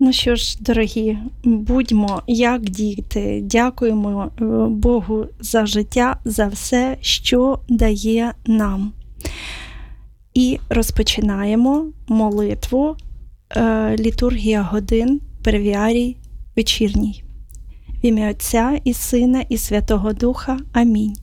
Ну що ж, дорогі, будьмо як діти, дякуємо Богу за життя, за все, що дає нам. І розпочинаємо молитву літургія годин, бревіарій вечірній. В ім'я Отця і Сина і Святого Духа. Амінь.